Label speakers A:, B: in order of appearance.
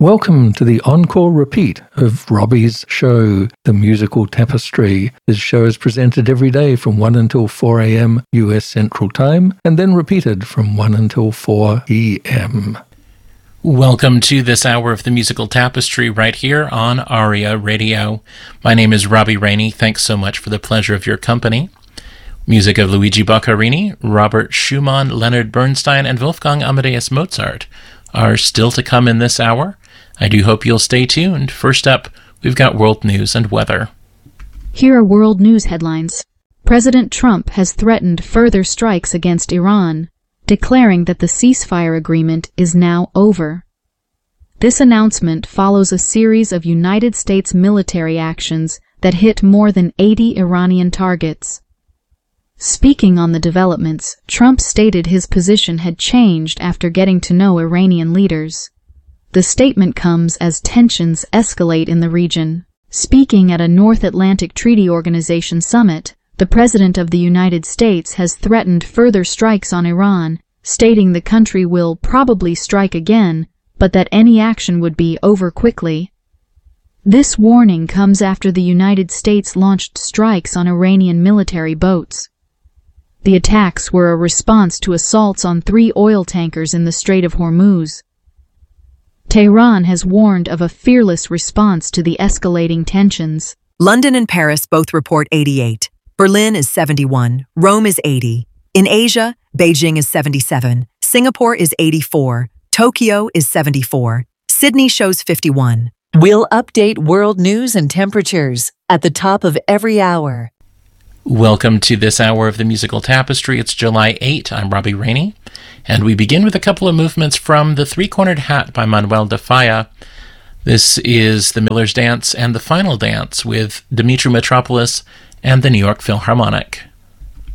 A: Welcome to the encore repeat of Robbie's show, The Musical Tapestry. This show is presented every day from 1 until 4 a.m. US Central Time, and then repeated from 1 until 4 p.m.
B: Welcome to this hour of The Musical Tapestry right here on ARIA Radio. My name is Robbie Rainey. Thanks so much for the pleasure of your company. Music of Luigi Boccarini, Robert Schumann, Leonard Bernstein, and Wolfgang Amadeus Mozart are still to come in this hour. I do hope you'll stay tuned. First up, we've got world news and weather.
C: Here are world news headlines. President Trump has threatened further strikes against Iran, declaring that the ceasefire agreement is now over. This announcement follows a series of United States military actions that hit more than 80 Iranian targets. Speaking on the developments, Trump stated his position had changed after getting to know Iranian leaders. The statement comes as tensions escalate in the region. Speaking at a North Atlantic Treaty Organization summit, the President of the United States has threatened further strikes on Iran, stating the country will probably strike again, but that any action would be over quickly. This warning comes after the United States launched strikes on Iranian military boats. The attacks were a response to assaults on 3 oil tankers in the Strait of Hormuz. Tehran has warned of a fearless response to the escalating tensions.
D: London and Paris both report 88. Berlin is 71. Rome is 80. In Asia, Beijing is 77. Singapore is 84. Tokyo is 74. Sydney shows 51.
E: We'll update world news and temperatures at the top of every hour.
B: Welcome to this hour of The Musical Tapestry. It's July 8. I'm Robbie Rainey, and we begin with a couple of movements from The Three-Cornered Hat by Manuel de Falla. This is The Miller's Dance and The Final Dance with Dimitri Mitropoulos and the New York Philharmonic.